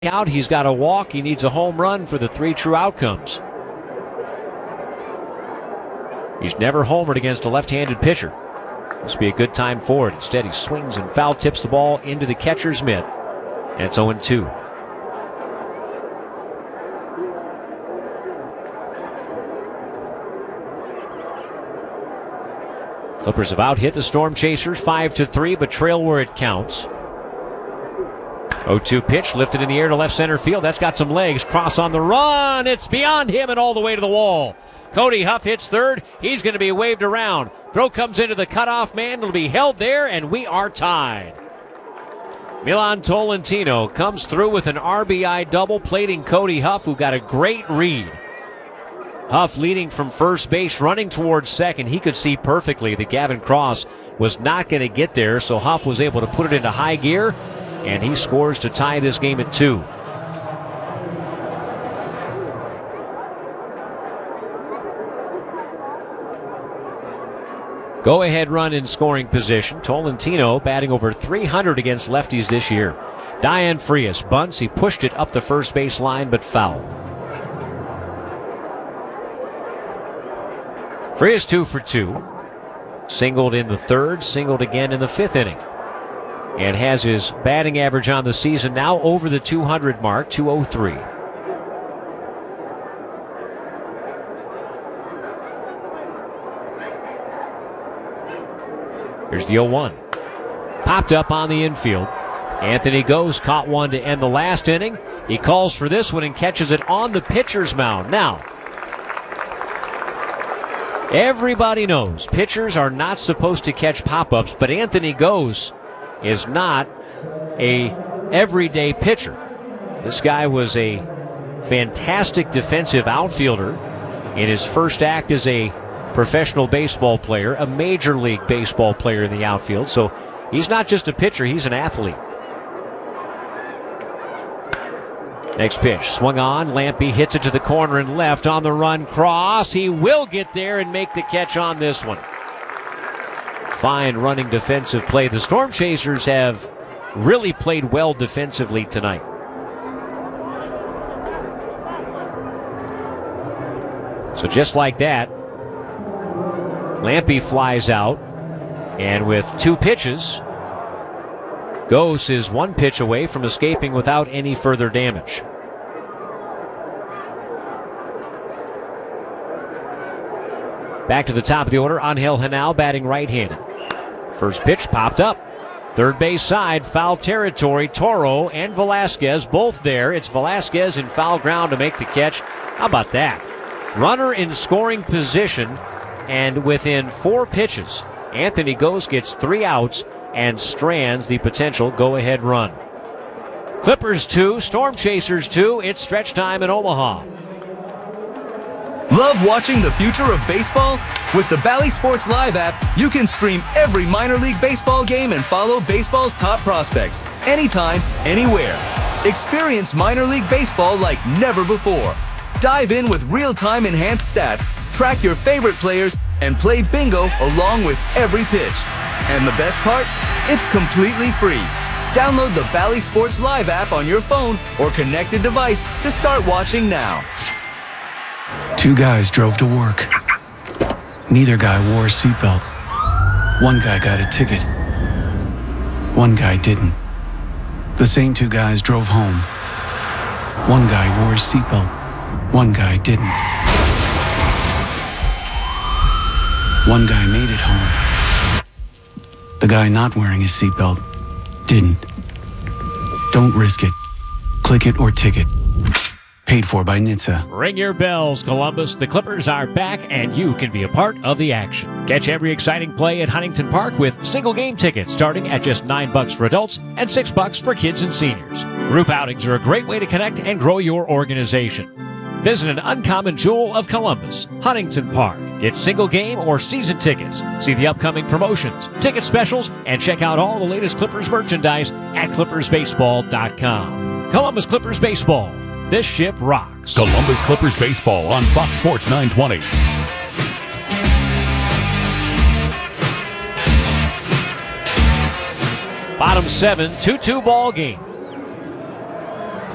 out. He's got a walk. He needs a home run for the 3 true outcomes. He's never homered against a left-handed pitcher. This will be a good time for it. Instead, he swings and foul tips the ball into the catcher's mitt. And it's 0-2. Clippers have out-hit the Storm Chasers 5-3, but trail where it counts. 0-2 pitch, lifted in the air to left center field. That's got some legs. Cross on the run. It's beyond him and all the way to the wall. Cody Huff hits third. He's going to be waved around. Throw comes into the cutoff man. It'll be held there, and we are tied. Milan Tolentino comes through with an RBI double, plating Cody Huff, who got a great read. Huff leading from first base, running towards second. He could see perfectly that Gavin Cross was not going to get there, so Huff was able to put it into high gear, and he scores to tie this game at 2. Go-ahead run in scoring position. Tolentino batting over 300 against lefties this year. Diane Frias bunts. He pushed it up the first base line, but foul. Frias 2 for 2. Singled in the third, singled again in the 5th inning. And has his batting average on the season now over the 200 mark, 203. Here's the 0-1. Popped up on the infield. Anthony Gose caught one to end the last inning. He calls for this one and catches it on the pitcher's mound. Now, everybody knows pitchers are not supposed to catch pop-ups, but Anthony Gose is not a everyday pitcher. This guy was a fantastic defensive outfielder in his first act as a professional baseball player, a major league baseball player in the outfield. So he's not just a pitcher, he's an athlete. Next pitch, swung on. Lampy hits it to the corner and left on the run. Cross. He will get there and make the catch on this one. Fine running defensive play. The Storm Chasers have really played well defensively tonight. So just like that, Lampy flies out, and with 2 pitches, Gose is 1 pitch away from escaping without any further damage. Back to the top of the order, Angel Henao batting right-handed. First pitch popped up. Third base side, foul territory. Toro and Velasquez both there. It's Velasquez in foul ground to make the catch. How about that? Runner in scoring position, and within 4 pitches, Anthony Gose gets 3 outs and strands the potential go-ahead run. Clippers 2, Storm Chasers 2. It's stretch time in Omaha. Love watching the future of baseball? With the Bally Sports Live app, you can stream every minor league baseball game and follow baseball's top prospects anytime, anywhere. Experience minor league baseball like never before. Dive in with real-time enhanced stats, track your favorite players, and play bingo along with every pitch. And the best part? It's completely free. Download the Bally Sports Live app on your phone or connected device to start watching now. 2 guys drove to work. Neither guy wore a seatbelt. One guy got a ticket. One guy didn't. The same 2 guys drove home. One guy wore a seatbelt. One guy didn't. One guy made it home. The guy not wearing his seatbelt didn't. Don't risk it. Click it or ticket. Paid for by NHTSA. Ring your bells, Columbus. The Clippers are back, and you can be a part of the action. Catch every exciting play at Huntington Park with single game tickets starting at just $9 for adults and $6 for kids and seniors. Group outings are a great way to connect and grow your organization. Visit an uncommon jewel of Columbus, Huntington Park. Get single game or season tickets. See the upcoming promotions, ticket specials, and check out all the latest Clippers merchandise at ClippersBaseball.com. Columbus Clippers Baseball. This ship rocks. Columbus Clippers Baseball on Fox Sports 920. Bottom 7, 2-2 ball game.